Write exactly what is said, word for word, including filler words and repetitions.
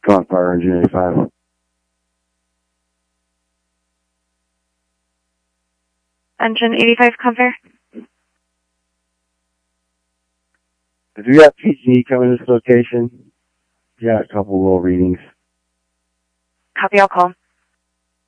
Strong Fire, Engine eighty-five. Engine eighty-five, cover. Do we have P G E coming to this location? Yeah, a couple little readings. Copy, I'll call.